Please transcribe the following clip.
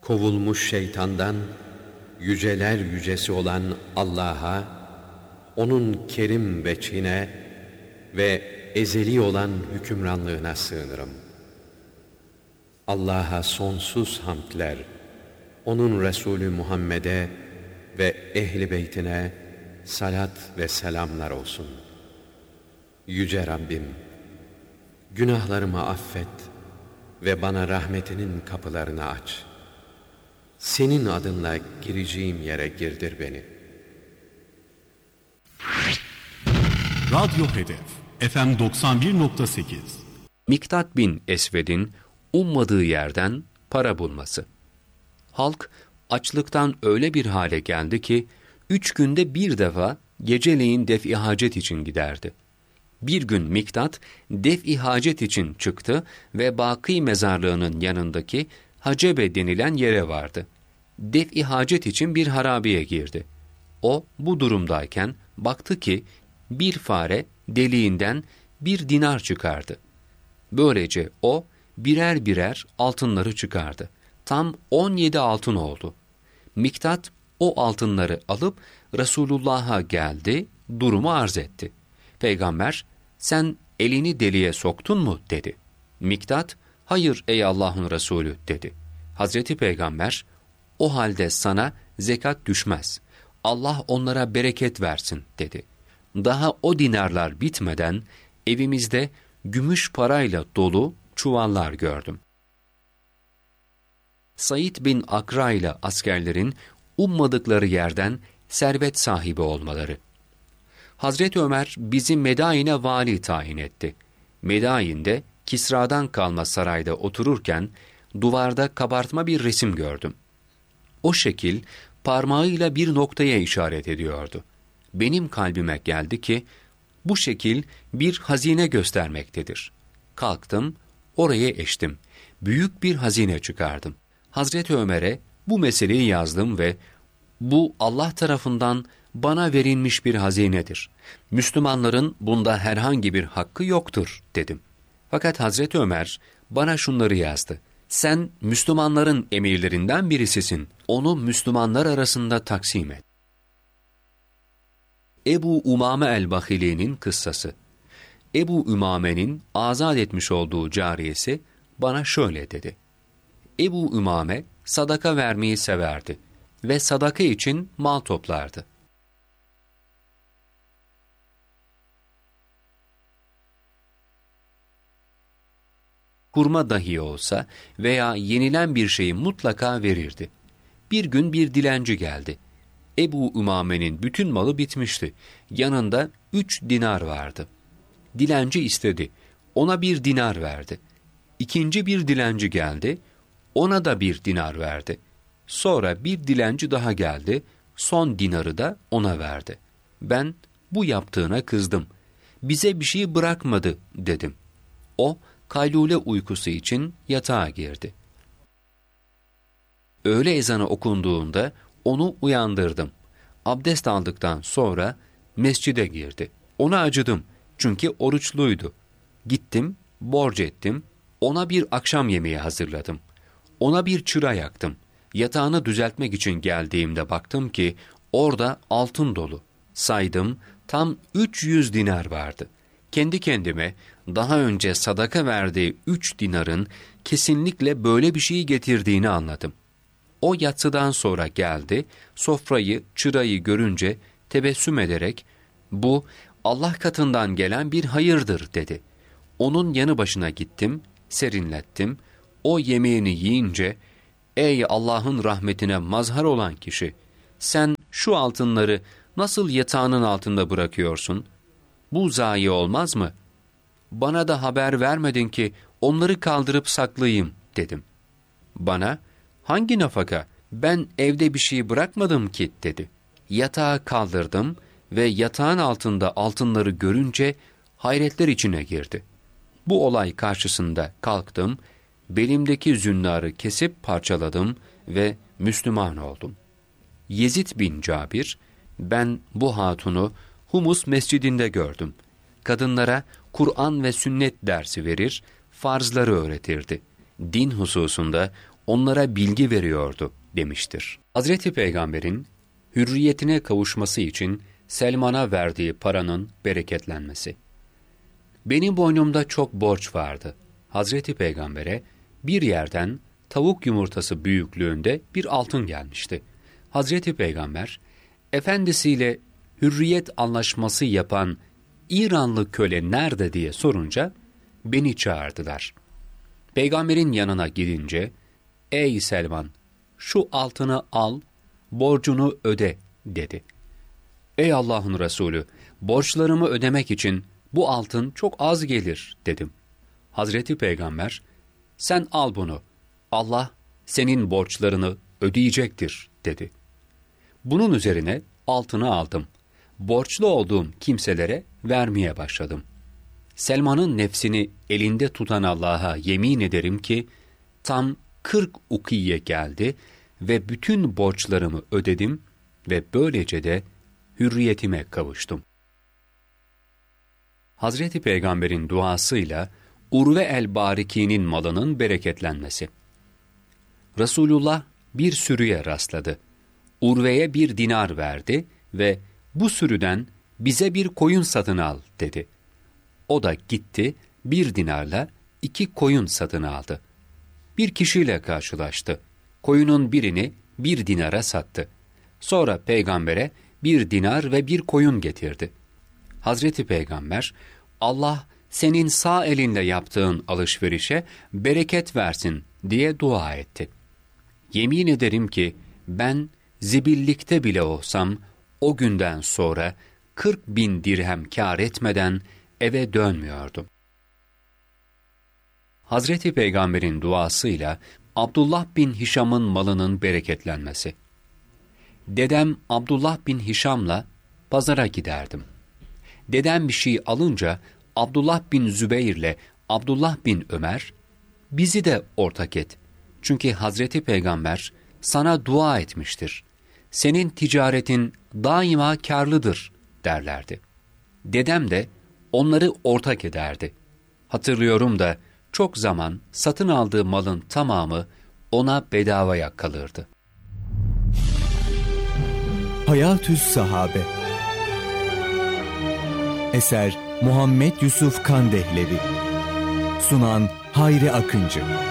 Kovulmuş şeytandan yüceler yücesi olan Allah'a, onun kerim veçhine ve ezeli olan hükümranlığına sığınırım. Allah'a sonsuz hamdler, onun Resulü Muhammed'e ve ehli beytine salat ve selamlar olsun. Yüce Rabbim, günahlarımı affet ve bana rahmetinin kapılarını aç. Senin adınla gireceğim yere girdir beni. Radyo Hedef FM 91.8. Miktat bin Esved'in ummadığı yerden para bulması. Halk açlıktan öyle bir hale geldi ki 3 günde bir defa geceleyin def-i hacet için giderdi. Bir gün Miktat def-i hacet için çıktı ve Baki mezarlığının yanındaki Hacebe denilen yere vardı. Def-i hacet için bir harabeye girdi. O bu durumdayken baktı ki bir fare deliğinden 1 dinar çıkardı. Böylece o birer birer altınları çıkardı. Tam 17 altın oldu. Miktat o altınları alıp Resulullah'a geldi, durumu arz etti. Peygamber, "Sen elini deliğe soktun mu?" dedi. Miktat, "Hayır ey Allah'ın Resulü" dedi. Hazreti Peygamber, "O halde sana zekat düşmez. Allah onlara bereket versin" dedi. Daha o dinarlar bitmeden evimizde gümüş parayla dolu çuvallar gördüm. Said bin Akra ile askerlerin ummadıkları yerden servet sahibi olmaları. Hazreti Ömer bizi Medain'e vali tayin etti. Medain'de Kisra'dan kalma sarayda otururken duvarda kabartma bir resim gördüm. O şekil parmağıyla bir noktaya işaret ediyordu. Benim kalbime geldi ki bu şekil bir hazine göstermektedir. Kalktım, oraya eştim. Büyük bir hazine çıkardım. Hazreti Ömer'e bu meseleyi yazdım ve "Bu Allah tarafından bana verilmiş bir hazinedir. Müslümanların bunda herhangi bir hakkı yoktur" dedim. Fakat Hazreti Ömer bana şunları yazdı: "Sen Müslümanların emirlerinden birisisin. Onu Müslümanlar arasında taksim et." Ebu Umame el-Bahili'nin kıssası. Ebu Umame'nin azat etmiş olduğu cariyesi bana şöyle dedi: Ebu Umame sadaka vermeyi severdi ve sadaka için mal toplardı. Hurma dahi olsa veya yenilen bir şeyi mutlaka verirdi. Bir gün bir dilenci geldi. Ebu Umame'nin bütün malı bitmişti. Yanında 3 dinar vardı. Dilenci istedi. Ona 1 dinar verdi. İkinci bir dilenci geldi. Ona da 1 dinar verdi. Sonra bir dilenci daha geldi. Son dinarı da ona verdi. Ben bu yaptığına kızdım. "Bize bir şey bırakmadı" dedim. O kaylule uykusu için yatağa girdi. Öğle ezanı okunduğunda onu uyandırdım. Abdest aldıktan sonra mescide girdi. Ona acıdım çünkü oruçluydu. Gittim, borç ettim. Ona bir akşam yemeği hazırladım. Ona bir çıra yaktım. Yatağını düzeltmek için geldiğimde baktım ki orada altın dolu. Saydım, tam 300 dinar vardı. Kendi kendime daha önce sadaka verdiği 3 dinarın kesinlikle böyle bir şey getirdiğini anladım. O yatsıdan sonra geldi, sofrayı, çırayı görünce tebessüm ederek "Bu Allah katından gelen bir hayırdır" dedi. Onun yanı başına gittim, serinlettim. O yemeğini yiyince "Ey Allah'ın rahmetine mazhar olan kişi, sen şu altınları nasıl yatağının altında bırakıyorsun? Bu zayi olmaz mı? Bana da haber vermedin ki onları kaldırıp saklayayım" dedim. Bana "Hangi nafaka? Ben evde bir şey bırakmadım ki" dedi. Yatağı kaldırdım ve yatağın altında altınları görünce hayretler içine girdi. Bu olay karşısında kalktım, belimdeki zünnarı kesip parçaladım ve Müslüman oldum. Yezid bin Cabir, "Ben bu hatunu Humus mescidinde gördüm. Kadınlara Kur'an ve sünnet dersi verir, farzları öğretirdi. din hususunda onlara bilgi veriyordu demiştir. Hazreti Peygamber'in hürriyetine kavuşması için Selman'a verdiği paranın bereketlenmesi. Benim boynumda çok borç vardı. Hazreti Peygamber'e bir yerden tavuk yumurtası büyüklüğünde bir altın gelmişti. Hazreti Peygamber, efendisiyle hürriyet anlaşması yapan İranlı köle nerede diye sorunca beni çağırdılar. Peygamberin yanına gidince, ''Ey Selman, şu altını al, borcunu öde.'' dedi. ''Ey Allah'ın Resulü, borçlarımı ödemek için bu altın çok az gelir.'' dedim. Hazreti Peygamber, ''Sen al bunu, Allah senin borçlarını ödeyecektir.'' dedi. Bunun üzerine altını aldım. Borçlu olduğum kimselere vermeye başladım. Selman'ın nefsini elinde tutan Allah'a yemin ederim ki, tam 40 ukiye geldi ve bütün borçlarımı ödedim ve böylece de hürriyetime kavuştum. Hazreti Peygamber'in duasıyla Urve el-Bariki'nin malının bereketlenmesi. Resulullah bir sürüye rastladı. Urve'ye 1 dinar verdi ve bu sürüden bize bir koyun satın al dedi. O da gitti 1 dinarla 2 koyun satın aldı. Bir kişiyle karşılaştı. Koyunun birini 1 dinara sattı. Sonra peygambere 1 dinar ve 1 koyun getirdi. Hazreti Peygamber, Allah senin sağ elinle yaptığın alışverişe bereket versin diye dua etti. Yemin ederim ki ben zibillikte bile olsam o günden sonra 40.000 dirhem kâr etmeden eve dönmüyordum. Hazreti Peygamber'in duasıyla Abdullah bin Hişam'ın malının bereketlenmesi. Dedem Abdullah bin Hişam'la pazara giderdim. Dedem bir şey alınca Abdullah bin Zübeyir'le Abdullah bin Ömer, bizi de ortak et. Çünkü Hazreti Peygamber sana dua etmiştir. Senin ticaretin daima kârlıdır derlerdi. Dedem de onları ortak ederdi. Hatırlıyorum da çok zaman satın aldığı malın tamamı ona bedavaya kalırdı. Hayatü's Sahabe. Eser Muhammed Yusuf Kandehlevi. Sunan Hayri Akıncı.